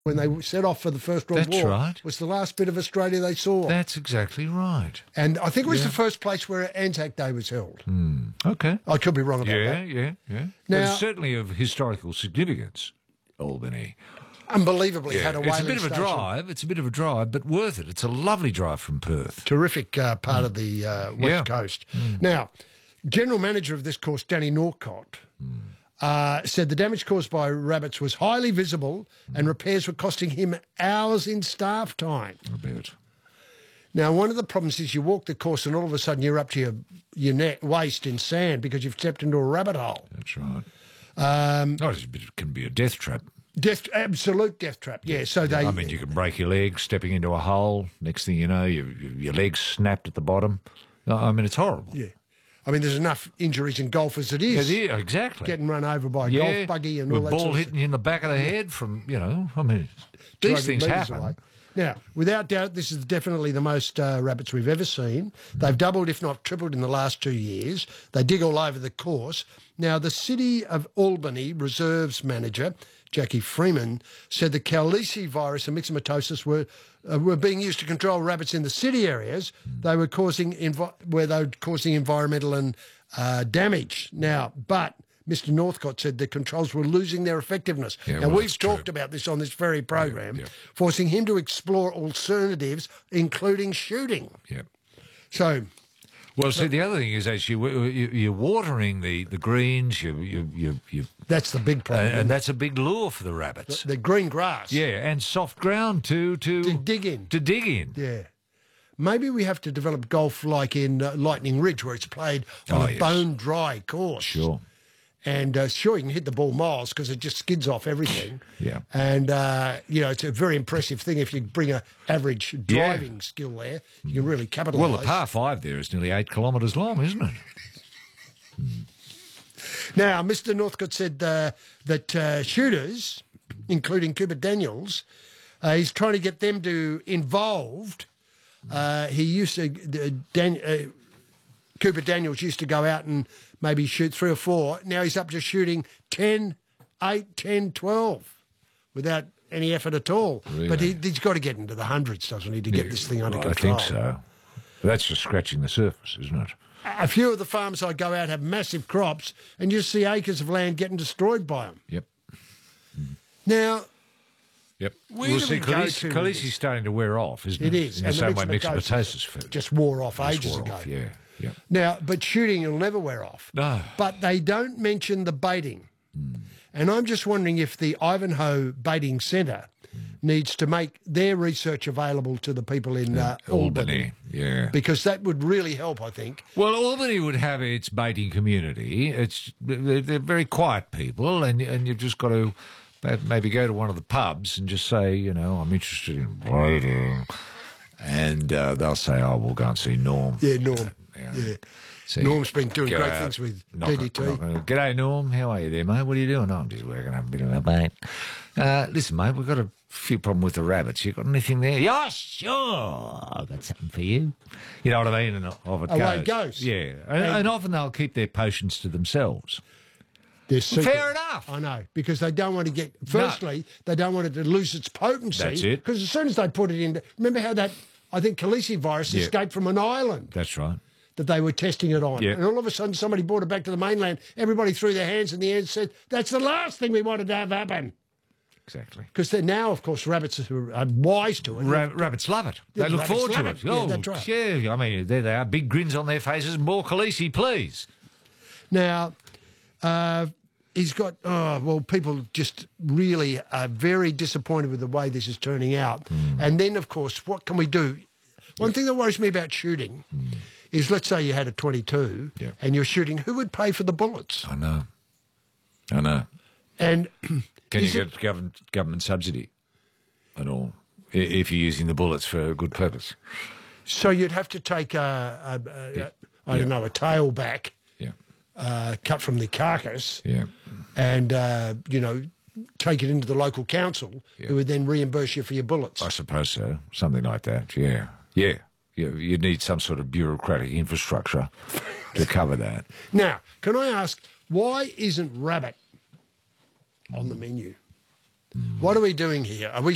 when they set off for the First World War. That's right. Was the last bit of Australia they saw. That's exactly right. And I think it was the first place where Anzac Day was held. Okay. I could be wrong about that. Yeah. But Now- it's certainly of historical significance, Albany. Unbelievably had a whaling It's a bit of a station. drive. It's a bit of a drive, but worth it. It's a lovely drive from Perth. Terrific part of the West Coast. Now, General Manager of this course, Danny Norcott, said the damage caused by rabbits was highly visible and repairs were costing him hours in staff time. I bet. Now, one of the problems is you walk the course and all of a sudden you're up to your waist in sand because you've stepped into a rabbit hole. That's right. It can be a death trap. Absolute death trap, yeah. So they... I mean, you can break your leg stepping into a hole. Next thing you know, your leg's snapped at the bottom. I mean, it's horrible. Yeah. I mean, there's enough injuries in golf as it is. Yeah, exactly. Getting run over by a golf buggy and all with that ball sort of hitting you in the back of the head from, I mean, these things happen. Away. Now, without doubt, this is definitely the most rabbits we've ever seen. They've doubled, if not tripled, in the last 2 years. They dig all over the course. Now, the City of Albany Reserves Manager, Jackie Freeman, said the Callice virus and myxomatosis were being used to control rabbits in the city areas. They were causing environmental and damage. Now, but Mr. Northcott said the controls were losing their effectiveness. Now, we've talked about this on this very program, forcing him to explore alternatives, including shooting. Yeah. So... Well, see, the other thing is actually you're watering the greens. That's the big problem. And that's a big lure for the rabbits. The green grass. Yeah, and soft ground to dig in. To dig in. Yeah. Maybe we have to develop golf like in Lightning Ridge, where it's played on a bone-dry course. Sure. And sure, you can hit the ball miles because it just skids off everything. Yeah. And, it's a very impressive thing. If you bring an average driving skill there, you can really capitalise. Well, the par 5 there is nearly 8 kilometres long, isn't it? Now, Mr. Northcott said that shooters, including Cooper Daniels, he's trying to get them to involved. He used to... Cooper Daniels used to go out and maybe shoot 3 or 4. Now he's up to shooting 10, 8, 10, 12 without any effort at all. Really? But he's got to get into the hundreds, doesn't he, to get this thing under control? I think so. That's just scratching the surface, isn't it? A few of the farms I go out have massive crops and you see acres of land getting destroyed by them. Yep. Now... Yep. Where we'll do see, we go to with Khaleesi's this? starting to wear off, isn't it? It is. In the same way myxomatosis just wore off ages ago. Yeah. Now, but shooting will never wear off. No. But they don't mention the baiting. And I'm just wondering if the Ivanhoe Baiting Centre needs to make their research available to the people in Albany. Yeah. Because that would really help, I think. Well, Albany would have its baiting community. They're very quiet people, and you've just got to maybe go to one of the pubs and just say, I'm interested in baiting. And they'll say, we'll go and see Norm. Yeah, Norm. Yeah. See, Norm's been doing great things with DDT. G'day, Norm. How are you there, mate? What are you doing? I'm just working up a bit of a bait. Listen, mate, we've got a few problems with the rabbits. You got anything there? Yeah, sure. I've got something for you. You know what I mean? And off it goes. Away it goes. Yeah. And often they'll keep their potions to themselves. Fair enough. I know, because they don't want to get... Firstly, they don't want it to lose its potency. That's it. Because as soon as they put it in... Remember how that, I think, Khaleesi virus escaped from an island? That's right. That they were testing it on. Yeah. And all of a sudden, somebody brought it back to the mainland. Everybody threw their hands in the air and said, that's the last thing we wanted to have happen. Exactly. Because they're now, of course, rabbits are wise to it. Rabbits love it. They look forward to it. Yeah, that's right. Yeah, I mean, there they are. Big grins on their faces. More Khaleesi, please. Now... he's got, people just really are very disappointed with the way this is turning out. And then, of course, what can we do? One thing that worries me about shooting is, let's say you had a 22 and you're shooting, who would pay for the bullets? I know. And can you get government subsidy at all if you're using the bullets for a good purpose? So you'd have to take a tail back. Cut from the carcass, and take it into the local council, who would then reimburse you for your bullets. I suppose so, something like that. Yeah. You need some sort of bureaucratic infrastructure to cover that. Now, can I ask, why isn't rabbit on the menu? What are we doing here? Are we